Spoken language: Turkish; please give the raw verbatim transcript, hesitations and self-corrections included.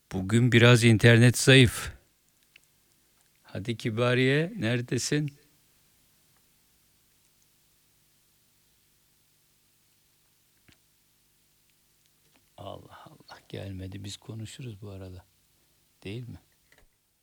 Bugün biraz internet zayıf. Hadi Kibariye, neredesin? Allah Allah, gelmedi. Biz konuşuruz bu arada. Değil mi?